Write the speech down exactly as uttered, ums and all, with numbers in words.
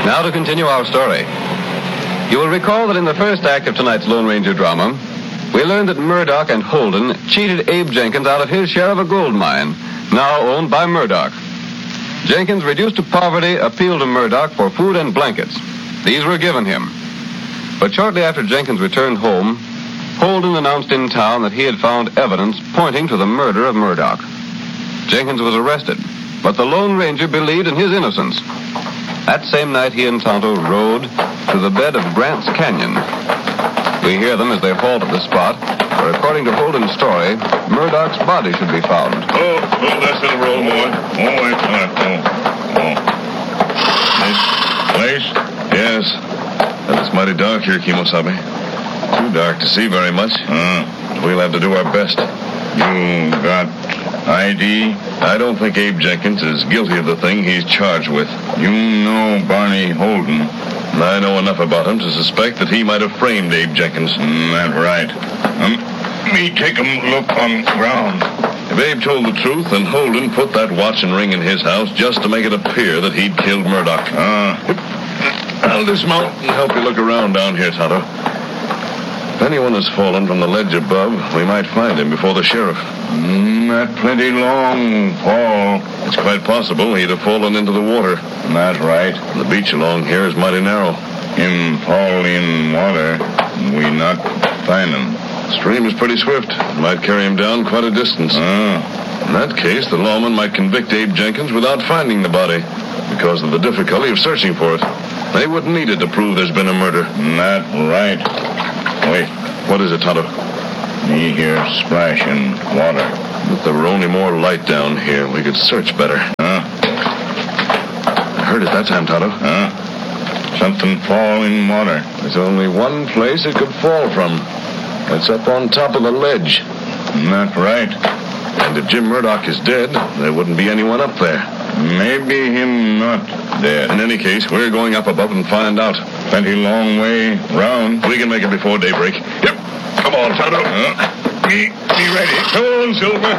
Now to continue our story. You will recall that in the first act of tonight's Lone Ranger drama, we learned that Murdoch and Holden cheated Abe Jenkins out of his share of a gold mine, now owned by Murdoch. Jenkins, reduced to poverty, appealed to Murdoch for food and blankets. These were given him. But shortly after Jenkins returned home, Holden announced in town that he had found evidence pointing to the murder of Murdoch. Jenkins was arrested, but the Lone Ranger believed in his innocence. That same night, he and Tonto rode to the bed of Grant's Canyon. We hear them as they halt at the spot, where, according to Holden's story, Murdoch's body should be found. Oh, oh, that's in the road, boy. Oh, wait, oh, oh. This place? Yes. And it's mighty dark here, Kimosabe. Too dark to see very much. Uh, we'll have to do our best. You got I D? I don't think Abe Jenkins is guilty of the thing he's charged with. You know Barney Holden? I know enough about him to suspect that he might have framed Abe Jenkins. Mm, that's right. Um, me take a look on ground. If Abe told the truth, then Holden put that watch and ring in his house just to make it appear that he'd killed Murdoch. Ah. Uh, I'll dismount and help you look around down here, Tonto. If anyone has fallen from the ledge above, we might find him before the sheriff. Mm, that plenty long fall. It's quite possible he'd have fallen into the water. That's right. The beach along here is mighty narrow. Him fall in water, we not find him. The stream is pretty swift. Might carry him down quite a distance. Ah. In that case, the lawman might convict Abe Jenkins without finding the body, because of the difficulty of searching for it. They wouldn't need it to prove there's been a murder. That right. Wait, what is it, Tonto? Me hear splashing water. If there were only more light down here, we could search better. Huh? I heard it that time, Tonto. Huh? Something fall in water. There's only one place it could fall from. It's up on top of the ledge. That's right. And if Jim Murdoch is dead, there wouldn't be anyone up there. Maybe him not dead. In any case, we're going up above and find out. Plenty long way round. We can make it before daybreak. Yep. Come on, Tonto. Uh, me, me ready. Come on, Silver.